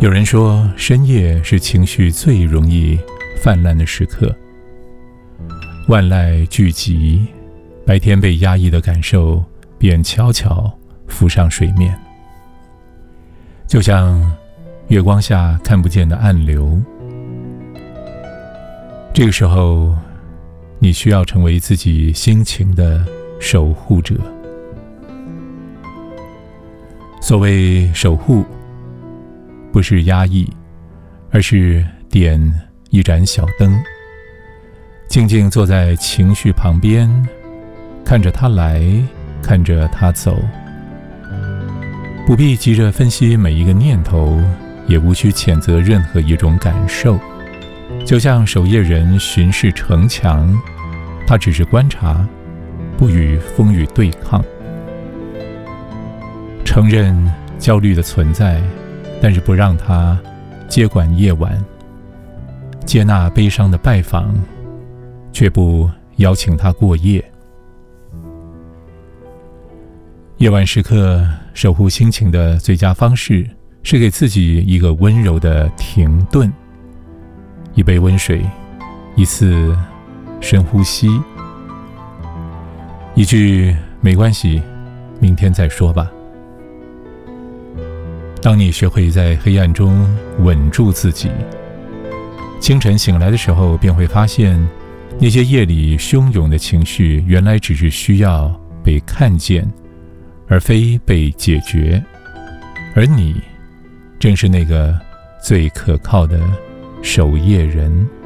有人说，深夜是情绪最容易泛滥的时刻，万籁俱寂，白天被压抑的感受便悄悄浮上水面，就像月光下看不见的暗流。这个时候，你需要成为自己心情的守护者。所谓守护，不是压抑，而是点一盏小灯，静静坐在情绪旁边，看着它来，看着它走。不必急着分析每一个念头，也无需谴责任何一种感受。就像守夜人巡视城墙，他只是观察，不与风雨对抗。承认焦虑的存在，但是不让它接管夜晚；接纳悲伤的拜访，却不邀请它过夜。夜晚时刻守护心情的最佳方式，是给自己一个温柔的停顿，一杯温水，一次深呼吸，一句没关系，明天再说吧。当你学会在黑暗中稳住自己，清晨醒来的时候，便会发现那些夜里汹涌的情绪，原来只是需要被看见，而非被解决。而你正是那个最可靠的守夜人。